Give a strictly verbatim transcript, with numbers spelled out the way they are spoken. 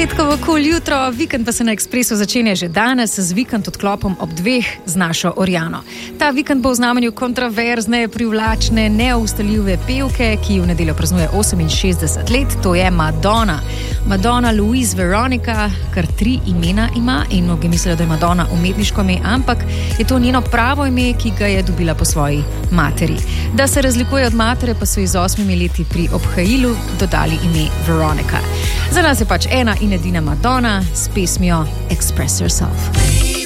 Petkovo kul jutro, vikend pa se na Ekspresu začenja že danes z vikend odklopom ob dveh z našo Orjano. Ta vikend bo v znamenju kontroverzne, privlačne, neustaljive pevke, ki v nedeljo praznuje oseminšestdeset let, to je Madonna. Madonna Louise Veronica, kar tri imena ima in mnogi mislijo, da je Madonna umetniško ime, ampak je to njeno pravo ime, ki ga je dobila po svoji materi. Da se razlikuje od matere, pa so ji z osmimi leti pri obhajilu dodali ime Veronica. Za nas je pač ena in edina Madonna s pesmijo Express Yourself.